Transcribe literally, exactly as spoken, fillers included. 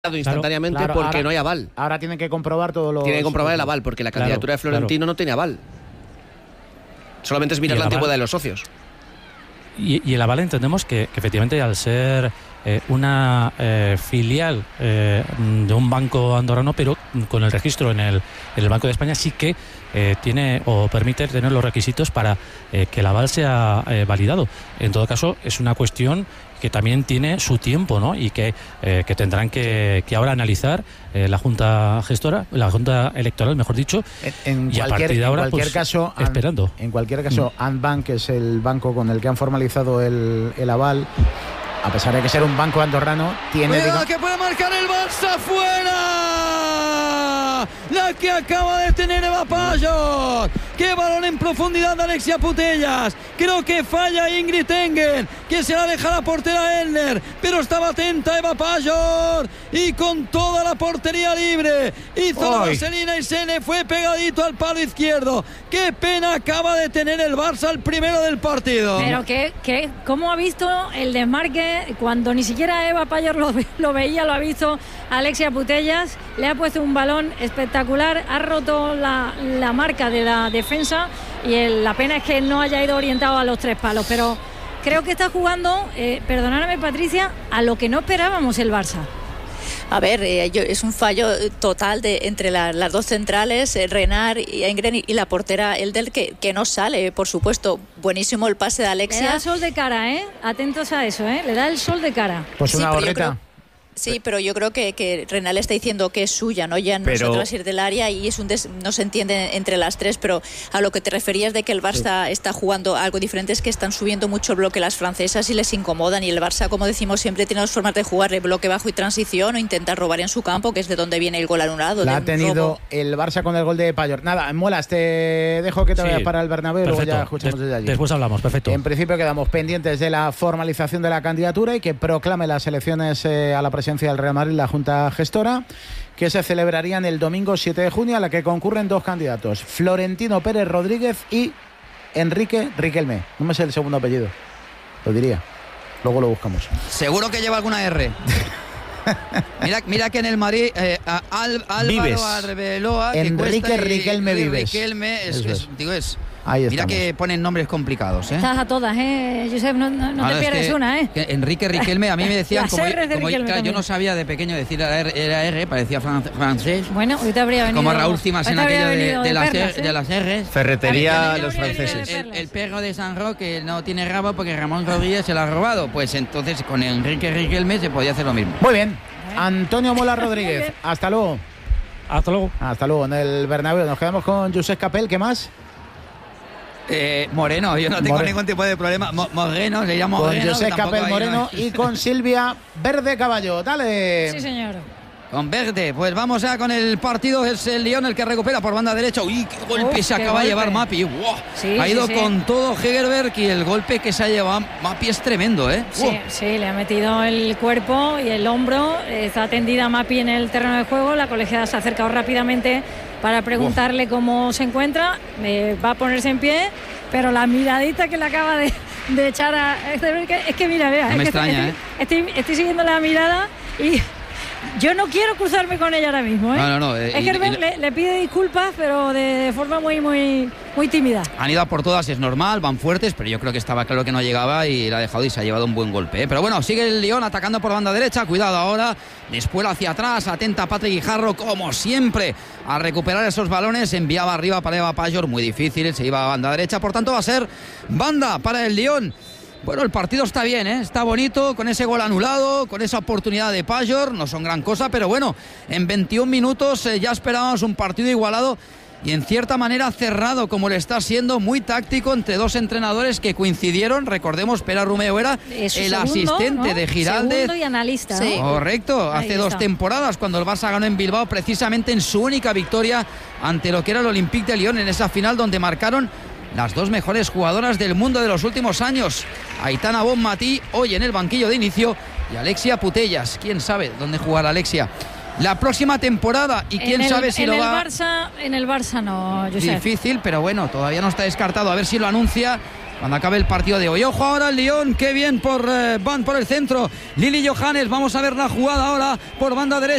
instantáneamente claro, porque ahora, no hay aval. Ahora tienen que comprobar todo lo. Tienen que comprobar el aval porque la candidatura claro, de Florentino claro. no tiene aval. Solamente es mirar la antigüedad de los socios. Y, y el aval entendemos que, que efectivamente al ser eh, una eh, filial eh, de un banco andorrano, pero con el registro en el, en el Banco de España, sí que eh, tiene o permite tener los requisitos para eh, que el aval sea eh, validado. En todo caso, es una cuestión que también tiene su tiempo, ¿no? Y que, eh, que tendrán que, que ahora analizar eh, la Junta Gestora, la Junta Electoral, mejor dicho, en, en y cualquier, a partir de ahora, en cualquier pues, caso, esperando. En cualquier caso, mm. Andbank, que es el banco con el que han formalizado el, el aval, a pesar de que ser un banco andorrano, tiene... ¡Cuidado, que puede marcar el Barça fuera! La que acaba de tener Eva Pajor. ¡Qué balón en profundidad de Alexia Putellas! Creo que falla Ingrid Engen, que se la deja la portera Elner, pero estaba atenta Eva Pajor y con toda la portería libre hizo la vaselina y se le fue pegadito al palo izquierdo. ¡Qué pena acaba de tener el Barça al primero del partido! Pero que, que ¿cómo ha visto el desmarque cuando ni siquiera Eva Pajor lo, lo veía? Lo ha visto Alexia Putellas, le ha puesto un balón espectacular, ha roto la, la marca de la defensa y el, la pena es que no haya ido orientado a los tres palos, pero creo que está jugando, eh, perdonadme Patricia, a lo que no esperábamos el Barça. A ver, eh, yo, es un fallo total de entre la, las dos centrales, eh, Renard y Engren, y, y la portera Elder, que, que no sale, por supuesto. Buenísimo el pase de Alexia. Le da el sol de cara, ¿eh? Atentos a eso, ¿eh? Le da el sol de cara. Pues una sí, borreta. Sí, pero yo creo que, que Renal está diciendo que es suya, ¿no? Ya no pero... se va a ir del área y es un des... no se entiende entre las tres, pero a lo que te referías de que el Barça sí. está jugando algo diferente es que están subiendo mucho el bloque las francesas y les incomodan, y el Barça, como decimos siempre, tiene dos formas de jugar: el bloque bajo y transición, o intentar robar en su campo, que es de donde viene el gol anulado. La ha tenido robo. El Barça con el gol de Pajor. Nada, Muelas, te dejo que te sí. vayas para el Bernabéu y luego ya escuchamos Des, desde allí. Después hablamos, perfecto. En principio quedamos pendientes de la formalización de la candidatura y que proclame las elecciones eh, a la presidencia del Real Madrid la Junta Gestora, que se celebrarían el domingo siete de junio, a la que concurren dos candidatos: Florentino Pérez Rodríguez y Enrique Riquelme. No me sé el segundo apellido, lo diría, luego lo buscamos. Seguro que lleva alguna R. Mira, mira que en el Madrid eh, Al, Álvaro Arbeloa, Enrique Riquelme y, Vives. Riquelme es, es, digo, es Ahí mira que ponen nombres complicados, ¿eh? Estás a todas, ¿eh? Josep, no, no, no te pierdes que, una, ¿eh? Que Enrique Riquelme, a mí me decían, como, de como claro, yo no sabía de pequeño decir la R, era R, parecía francés. Bueno, hoy te habría venido. Como Raúl Cimas en aquello de, de, de, las, perlas, ¿eh? de las R's. Ferretería los franceses. El, el perro de San Roque no tiene rabo porque Ramón Rodríguez se lo ha robado. Pues entonces con Enrique Riquelme se podía hacer lo mismo. Muy bien. Antonio Mola Rodríguez, hasta luego. Hasta luego. Hasta luego. En el Bernabéu nos quedamos con Josep Capel, ¿qué más? Eh, Moreno, yo no tengo Moreno. ningún tipo de problema. Mo Moreno, se llama Moreno. Con Josep Capel Moreno no... y con Silvia Verde Caballo. Dale. Sí, señor. Con Verde, pues vamos ya con el partido. Es el Lyon el que recupera por banda derecha. Uy, qué golpe Uf, se qué acaba golpe. de llevar Mapi. Wow. Sí, ha ido sí, sí. con todo Hegerberg, y el golpe que se ha llevado Mapi es tremendo, ¿eh? Sí, wow. sí, le ha metido el cuerpo y el hombro. Está tendida Mapi en el terreno de juego. La colegiada se ha acercado rápidamente para preguntarle wow. cómo se encuentra. Eh, va a ponerse en pie, pero la miradita que le acaba de, de echar a... Es que, es que mira, vea, no es me que extraña, estoy, ¿eh? estoy, estoy siguiendo la mirada y... Yo no quiero cruzarme con ella ahora mismo, ¿eh? No, no, no. Eh, es que y, y, le, le pide disculpas, pero de forma muy, muy, muy tímida. Han ido a por todas, es normal, van fuertes, pero yo creo que estaba claro que no llegaba y la ha dejado y se ha llevado un buen golpe, ¿eh? Pero bueno, sigue el Lyon atacando por banda derecha. Cuidado ahora, después hacia atrás, atenta Patrick Guijarro, como siempre, a recuperar esos balones. Enviaba arriba para Eva Pajor, muy difícil, se iba a banda derecha, por tanto va a ser banda para el Lyon. Bueno, el partido está bien, ¿eh? Está bonito, con ese gol anulado, con esa oportunidad de Pajor. No son gran cosa, pero bueno, en veintiún minutos eh, ya esperábamos un partido igualado y en cierta manera cerrado, como le está siendo, muy táctico entre dos entrenadores que coincidieron. Recordemos, Pera Romeo era el segundo, asistente ¿no? de Giraldez. Segundo y analista, ¿no? Sí. Correcto, hace Ahí dos está. temporadas, cuando el Barça ganó en Bilbao, precisamente en su única victoria ante lo que era el Olympique de Lyon, en esa final donde marcaron las dos mejores jugadoras del mundo de los últimos años: Aitana Bonmatí, hoy en el banquillo de inicio, y Alexia Putellas. Quién sabe dónde jugará Alexia la próxima temporada, y quién en el, sabe si en lo el va Barça, en el Barça no, Josep. difícil, pero bueno, todavía no está descartado. A ver si lo anuncia cuando acabe el partido de hoy. Ojo ahora el Lyon, qué bien por eh, van por el centro. Lili Johannes, vamos a ver la jugada ahora por banda derecha.